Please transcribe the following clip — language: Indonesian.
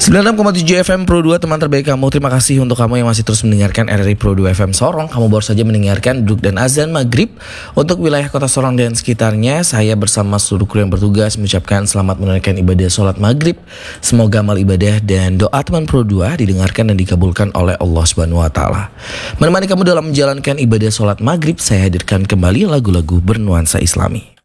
96,7 FM Pro 2, teman terbaik kamu. Terima kasih untuk kamu yang masih terus mendengarkan RRI Pro 2 FM Sorong. Kamu baru saja mendengarkan duduk dan azan maghrib untuk wilayah kota Sorong dan sekitarnya. Saya bersama seluruh kru yang bertugas mengucapkan selamat menunaikan ibadah sholat maghrib. Semoga amal ibadah dan doa teman Pro 2 didengarkan dan dikabulkan oleh Allah Subhanahu Wa Taala. Menemani kamu dalam menjalankan ibadah sholat maghrib, saya hadirkan kembali lagu-lagu bernuansa Islami.